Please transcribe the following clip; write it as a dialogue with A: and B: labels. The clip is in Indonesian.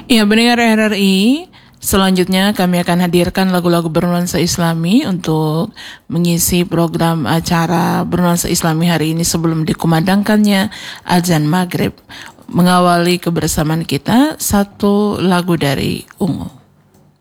A: Ya, pendengar RRI, selanjutnya kami akan hadirkan lagu-lagu bernuansa Islami untuk mengisi program acara bernuansa Islami hari ini sebelum dikumandangkannya azan maghrib. Mengawali kebersamaan kita, satu lagu dari Ungu.